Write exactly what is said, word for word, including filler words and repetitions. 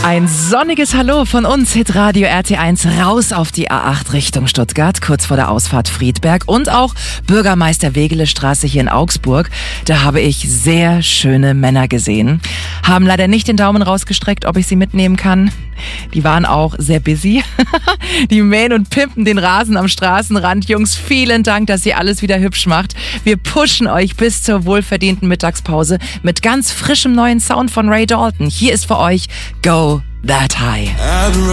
Ein sonniges Hallo von uns, Hitradio R T eins, raus auf die A acht Richtung Stuttgart, kurz vor der Ausfahrt Friedberg und auch Bürgermeister Wegeler Straße hier in Augsburg. Da habe ich sehr schöne Männer gesehen. Haben leider nicht den Daumen rausgestreckt, ob ich sie mitnehmen kann. Die waren auch sehr busy. Die mähen und pimpen den Rasen am Straßenrand. Jungs, vielen Dank, dass ihr alles wieder hübsch macht. Wir pushen euch bis zur wohlverdienten Mittagspause mit ganz frischem neuen Sound von Ray Dalton. Hier ist für euch Go That High.